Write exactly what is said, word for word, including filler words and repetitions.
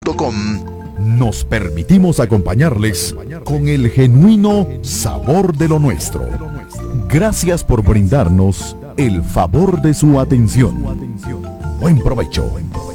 punto com. Nos permitimos acompañarles con el genuino sabor de lo nuestro. Gracias por brindarnos el favor de su atención. Buen provecho.